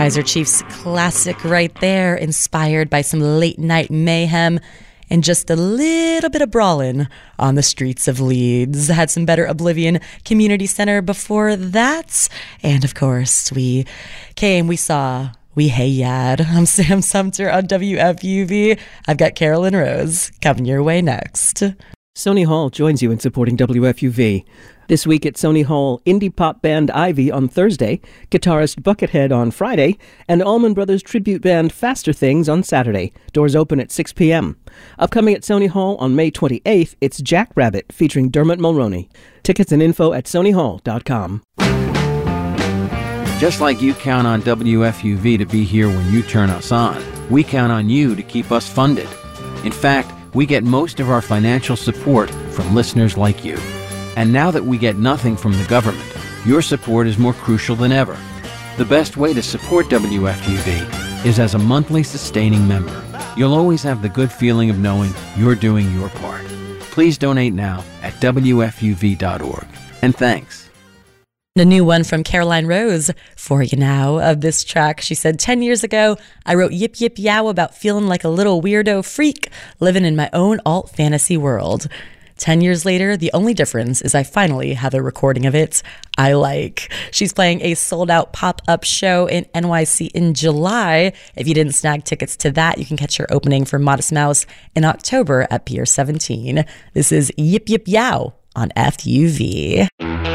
Kaiser Chiefs classic right there, inspired by some late night mayhem and just a little bit of brawling on the streets of Leeds. Had some Better Oblivion Community Center before that. And of course, we saw We Hey Yad. I'm Sam Sumter on WFUV. I've got Carolyn Rose coming your way next. Sony Hall joins you in supporting WFUV. This week at Sony Hall, indie pop band Ivy on Thursday, guitarist Buckethead on Friday, and Allman Brothers tribute band Faster Things on Saturday. Doors open at 6 p.m. Upcoming at Sony Hall on May 28th, it's Jackrabbit featuring Dermot Mulroney. Tickets and info at sonyhall.com. Just like you count on WFUV to be here when you turn us on, we count on you to keep us funded. In fact, we get most of our financial support from listeners like you. And now that we get nothing from the government, your support is more crucial than ever. The best way to support WFUV is as a monthly sustaining member. You'll always have the good feeling of knowing you're doing your part. Please donate now at WFUV.org. And thanks. A new one from Caroline Rose for you now of this track. She said, 10 years ago, I wrote Yip Yip Yow about feeling like a little weirdo freak living in my own alt fantasy world. 10 years later, the only difference is I finally have a recording of it I like. She's playing a sold-out pop-up show in NYC in July. If you didn't snag tickets to that, you can catch her opening for Modest Mouse in October at Pier 17. This is Yip Yip Yow on FUV.